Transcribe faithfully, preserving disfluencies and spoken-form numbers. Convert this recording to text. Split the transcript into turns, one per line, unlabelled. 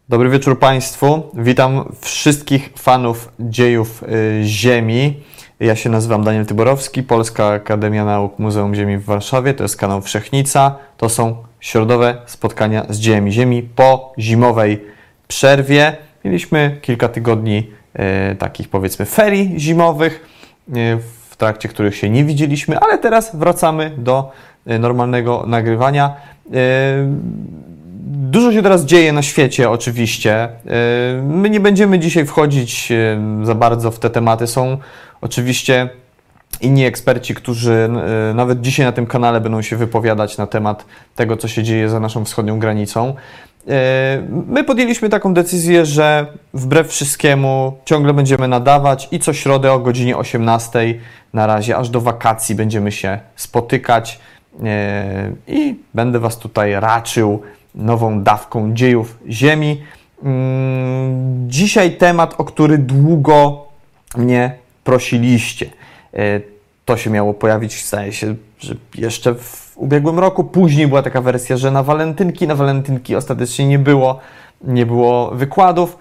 Dobry wieczór Państwu. Witam wszystkich fanów dziejów y, Ziemi. Ja się nazywam Daniel Tyborowski, Polska Akademia Nauk Muzeum Ziemi w Warszawie. To jest kanał Wszechnica. To są środowe spotkania z dziejami Ziemi po zimowej przerwie. Mieliśmy kilka tygodni y, takich, powiedzmy, ferii zimowych, y, w trakcie których się nie widzieliśmy, ale teraz wracamy do y, normalnego nagrywania. Y, Dużo się teraz dzieje na świecie, oczywiście. My nie będziemy dzisiaj wchodzić za bardzo w te tematy. Są oczywiście inni eksperci, którzy nawet dzisiaj na tym kanale będą się wypowiadać na temat tego, co się dzieje za naszą wschodnią granicą. My podjęliśmy taką decyzję, że wbrew wszystkiemu ciągle będziemy nadawać i co środę o godzinie osiemnastej na razie, aż do wakacji będziemy się spotykać i będę Was tutaj raczył nową dawką dziejów Ziemi. Dzisiaj temat, o który długo mnie prosiliście. To się miało pojawić, zdaje się, że jeszcze w ubiegłym roku. Później była taka wersja, że na walentynki, na walentynki ostatecznie nie było, nie było wykładów.